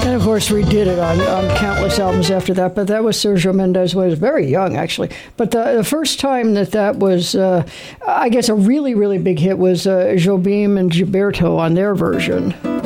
And of course, we did it on countless albums after that, but that was Sergio Mendes when he was very young, actually. But the first time that was, I guess, a really, really big hit was Jobim and Gilberto on their version.